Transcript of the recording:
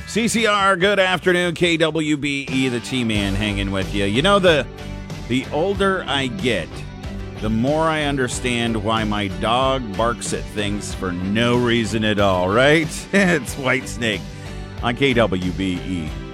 CCR, good afternoon. KWBE, the T-Man hanging with you. You know, the older I get, the more I understand why my dog barks at things for no reason at all, right? It's Whitesnake on KWBE.